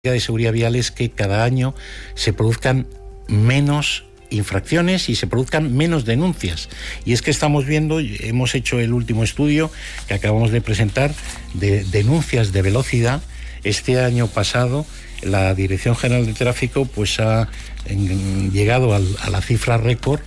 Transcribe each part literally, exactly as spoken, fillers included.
de seguridad vial es que cada año se produzcan menos infracciones y se produzcan menos denuncias. Y es que estamos viendo, hemos hecho el último estudio que acabamos de presentar de denuncias de velocidad. Este año pasado la Dirección General de Tráfico pues ha en, llegado al, a la cifra récord,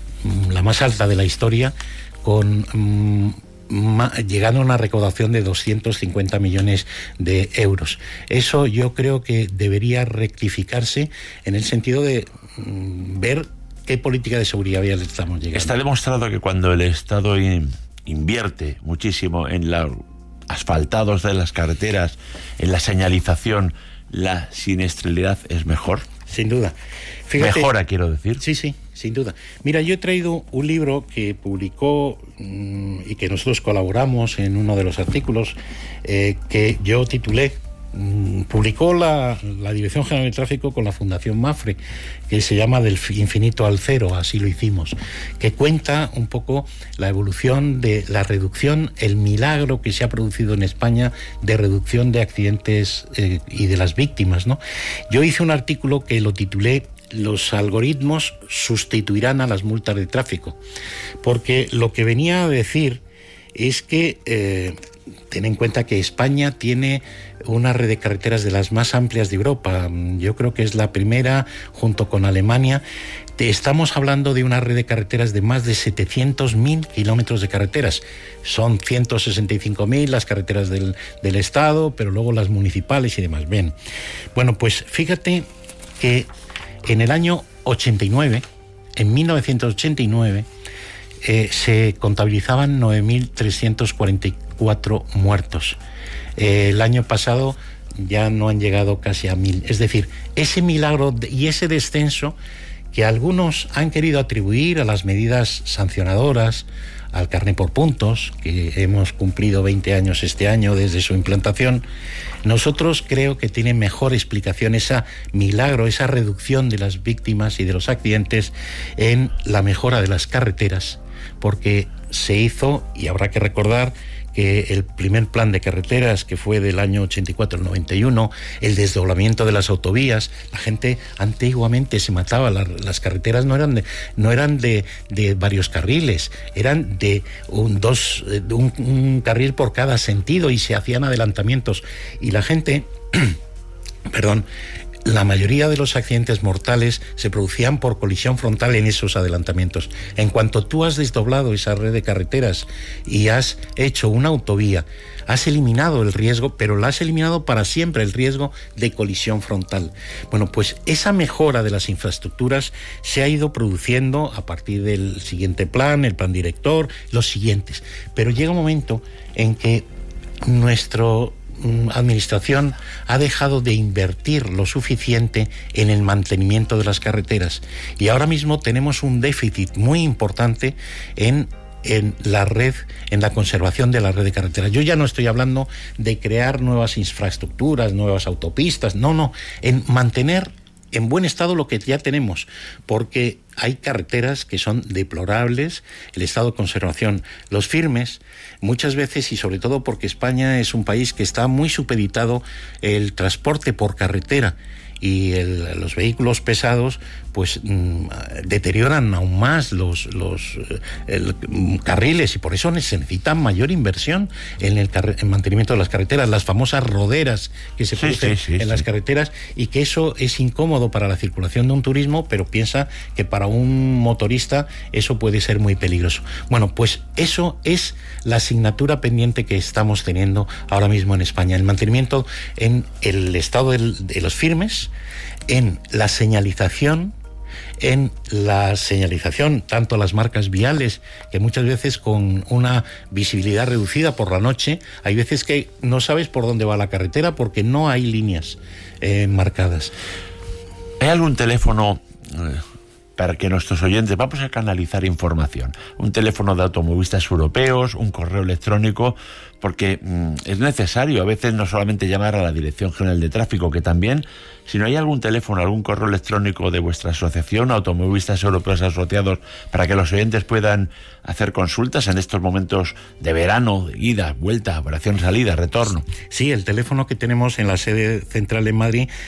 la más alta de la historia, con um, llegando a una recaudación de doscientos cincuenta millones de euros. Eso yo creo que debería rectificarse en el sentido de mm, ver qué política de seguridad vial estamos llegando. Está demostrado que cuando el Estado in, invierte muchísimo en los asfaltados de las carreteras, en la señalización, la siniestralidad es mejor. Sin duda. Fíjate, Mejora, quiero decir. Sí, sí, sin duda. Mira, yo he traído un libro que publicó mmm, y que nosotros colaboramos en uno de los artículos eh, que yo titulé, mmm, publicó la, la Dirección General de Tráfico con la Fundación Mapfre, que se llama Del infinito al cero, así lo hicimos, que cuenta un poco la evolución de la reducción, el milagro que se ha producido en España de reducción de accidentes eh, y de las víctimas, ¿no? Yo hice un artículo que lo titulé Los algoritmos sustituirán a las multas de tráfico, porque lo que venía a decir es que eh, ten en cuenta que España tiene una red de carreteras de las más amplias de Europa. Yo creo que es la primera junto con Alemania. Estamos hablando de una red de carreteras de más de setecientos mil kilómetros de carreteras. Son ciento sesenta y cinco mil las carreteras del, del Estado, pero luego las municipales y demás. Bien, bueno, pues fíjate que en el año ochenta y nueve, en mil novecientos ochenta y nueve, eh, se contabilizaban nueve mil trescientos cuarenta y cuatro muertos. Eh, el año pasado ya no han llegado casi a mil. Es decir, ese milagro y ese descenso que algunos han querido atribuir a las medidas sancionadoras, al carné por puntos, que hemos cumplido veinte años este año desde su implantación, nosotros creo que tiene mejor explicación ese milagro, esa reducción de las víctimas y de los accidentes en la mejora de las carreteras, porque se hizo, y habrá que recordar, que el primer plan de carreteras, que fue del año ochenta y cuatro al noventa y uno, el desdoblamiento de las autovías, la gente antiguamente se mataba, la, las carreteras no eran de, no eran de, de varios carriles, eran de un, dos, de un, un carril por cada sentido y se hacían adelantamientos y la gente, perdón, la mayoría de los accidentes mortales se producían por colisión frontal en esos adelantamientos. En cuanto tú has desdoblado esa red de carreteras y has hecho una autovía, has eliminado el riesgo, pero la has eliminado para siempre, el riesgo de colisión frontal. Bueno, pues esa mejora de las infraestructuras se ha ido produciendo a partir del siguiente plan, el plan director, los siguientes. Pero llega un momento en que nuestro administración ha dejado de invertir lo suficiente en el mantenimiento de las carreteras y ahora mismo tenemos un déficit muy importante en en la red, en la conservación de la red de carreteras. Yo ya no estoy hablando de crear nuevas infraestructuras, nuevas autopistas, no, no, en mantener en buen estado lo que ya tenemos, porque hay carreteras que son deplorables, el estado de conservación, los firmes, muchas veces y sobre todo porque España es un país que está muy supeditado el transporte por carretera y el, los vehículos pesados pues mmm, deterioran aún más los, los el, carriles y por eso se necesita mayor inversión en el en mantenimiento de las carreteras, las famosas roderas que se sí, producen sí, sí, en sí. las carreteras y que eso es incómodo para la circulación de un turismo, pero piensa que para un motorista eso puede ser muy peligroso. Bueno, pues eso es la asignatura pendiente que estamos teniendo ahora mismo en España, el mantenimiento en el estado del, de los firmes, en la señalización, en la señalización, tanto las marcas viales, que muchas veces con una visibilidad reducida por la noche, hay veces que no sabes por dónde va la carretera porque no hay líneas eh, marcadas. ¿Hay algún teléfono eh, para que nuestros oyentes, vamos a canalizar información. Un teléfono de automovilistas europeos, un correo electrónico, porque mmm, es necesario a veces no solamente llamar a la Dirección General de Tráfico, que también, si no hay algún teléfono, algún correo electrónico de vuestra asociación, Automovilistas Europeos Asociados, para que los oyentes puedan hacer consultas en estos momentos de verano, de ida, vuelta, operación, salida, retorno. Sí, el teléfono que tenemos en la sede central en Madrid